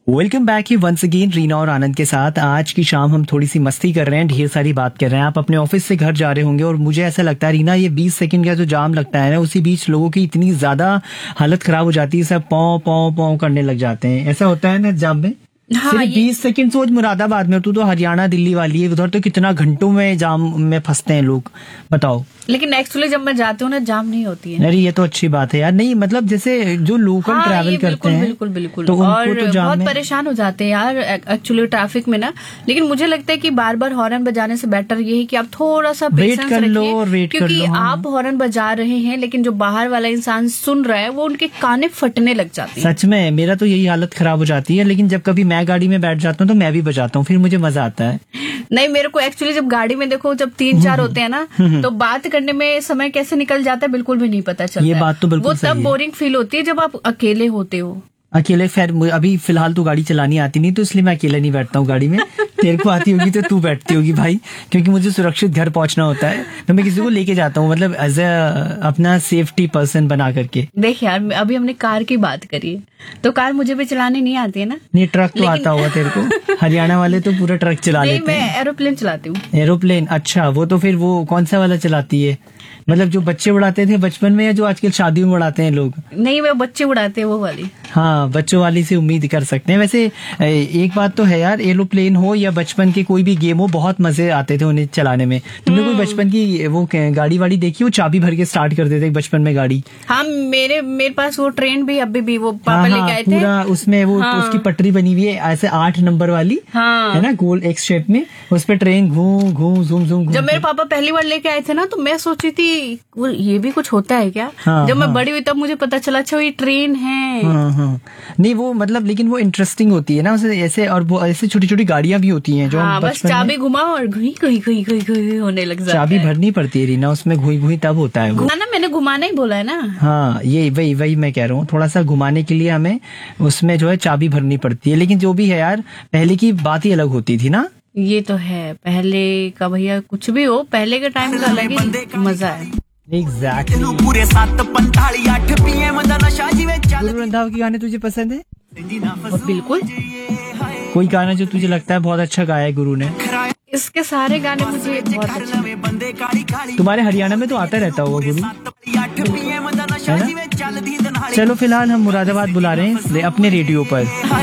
Welcome back ही once again Reena और आनंद के साथ। आज की शाम हम थोड़ी सी मस्ती कर रहे हैं, ढेर सारी बात कर रहे हैं। आप अपने ऑफिस से घर जा रहे होंगे और मुझे ऐसा लगता है रीना, ये 20 सेकंड का जो जाम लगता है ना, उसी बीच लोगों की इतनी ज्यादा हालत खराब हो जाती है, सब पौ पौ पौ करने लग जाते हैं। ऐसा होता है ना जाम में। हाँ, सिर्फ 20 सेकंड सोच, मुरादाबाद में, तू तो हरियाणा दिल्ली वाली है, उधर तो कितना घंटों में जाम में फंसते हैं लोग, बताओ। लेकिन एक्चुअली जब मैं जाती हूँ ना, जाम नहीं होती है। अरे ये तो अच्छी बात है यार। नहीं मतलब जैसे जो लोकल ट्रैवल करते हैं, बिल्कुल बिल्कुल तो उनको और तो जाम बहुत में परेशान हो जाते हैं यार एक्चुअली ट्रैफिक में ना। लेकिन मुझे लगता है कि बार बार हॉर्न बजाने से बेटर ये है कि आप थोड़ा सा पेशेंस कर लो रखिए, और वेट कर क्योंकि लो। हाँ। आप हॉर्न बजा रहे हैं लेकिन जो बाहर वाला इंसान सुन रहा है वो उनके काने फटने लग जाते हैं। सच में मेरा तो यही हालत खराब हो जाती है। लेकिन जब कभी मैं गाड़ी में बैठ जाता हूँ तो मैं भी बजाता हूँ, फिर मुझे मजा आता है। नहीं, मेरे को एक्चुअली जब गाड़ी में देखो, जब 3-4 होते हैं ना, तो बात करने में समय कैसे निकल जाता है बिल्कुल भी नहीं पता चलता। ये बात तो बिल्कुल वो सही तब है। बोरिंग फील होती है जब आप अकेले होते हो। अकेले खैर अभी फिलहाल तो गाड़ी चलानी आती नहीं, तो इसलिए मैं अकेले नहीं बैठता हूँ गाड़ी में। तेरे को आती होगी तो तू बैठती होगी भाई, क्योंकि मुझे सुरक्षित घर पहुंचना होता है, तो मैं किसी को लेके जाता हूँ, मतलब एज अपना सेफ्टी पर्सन बना करके। देख यार, अभी हमने कार की बात करी, तो कार मुझे भी चलाने नहीं आती है ना। नहीं, ट्रक तो आता होगा तेरे को। हरियाणा वाले तो पूरा ट्रक चला नहीं, लेते हैं। मैं एरोप्लेन चलाती हूँ। एरोप्लेन? अच्छा, वो तो फिर वो कौन सा वाला चलाती है? मतलब जो बच्चे उड़ाते थे बचपन में, या जो आजकल शादियों में उड़ाते हैं लोग? नहीं, वो बच्चे उड़ाते हैं वो वाली। हाँ, बच्चों वाली से उम्मीद कर सकते हैं। वैसे एक बात तो है यार, एरोप्लेन हो या बचपन के कोई भी गेम हो, बहुत मजे आते थे उन्हें चलाने में। तुमने कोई बचपन की वो गाड़ी वाड़ी देखी, वो चाबी भर के स्टार्ट करते थे बचपन में गाड़ी? हाँ, मेरे पास वो ट्रेन भी अभी भी वो पापा हाँ, लेके आए थे। पूरा उसमें वो हाँ। उसकी पटरी बनी हुई है ऐसे 8 नंबर वाली। हाँ। है ना, गोल एक्स शेप में, उस पर ट्रेन घूम घूम झूम झूम। जब मेरे पापा पहली बार लेके आए थे ना, तो मैं सोची थी ये भी कुछ होता है क्या। हाँ, जब मैं हाँ। बड़ी हुई तब मुझे पता चला, अच्छा ये ट्रेन है। हाँ हाँ, नहीं वो मतलब, लेकिन वो इंटरेस्टिंग होती है ना उसे ऐसे, और वो ऐसे छोटी छोटी गाड़ियां भी होती हैं जो हाँ, हम बस बचपन में चाबी घुमाओ और घुई घुई घुई घुई घुई होने लग जाता चाबी है। भरनी पड़ती है रीना, उसमें घुई घुई तब होता है वो। घुमाना, मैंने घुमाना ही बोला है ना। हाँ, ये वही वही मैं कह रहा हूँ, थोड़ा सा घुमाने के लिए हमें उसमें जो है चाबी भरनी पड़ती है। लेकिन जो भी है यार, पहले की बात ही अलग होती थी ना। ये तो है, पहले का भैया कुछ भी हो, पहले के टाइम का अलग ही मजा है। एग्जैक्टली। पूरे 7:45 PM दा नशा जिवे चल। गुरु रंधावा के गाने तुझे पसंद है? बिल्कुल। कोई गाना जो तुझे लगता है बहुत अच्छा गाया है गुरु ने? इसके सारे गाने मुझे बहुत अच्छे लगते। तुम्हारे हरियाणा में तो आता रहता होगा गुरु, है ना? चलो फिलहाल हम मुरादाबाद बुला रहे हैं अपने रेडियो पर।